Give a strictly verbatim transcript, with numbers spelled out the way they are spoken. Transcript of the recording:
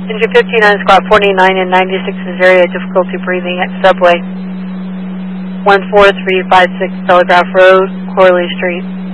Engine fifty-nine, squad forty-nine and ninety-six's area, difficulty breathing at subway. one four three five six Telegraph Road, Corley Street.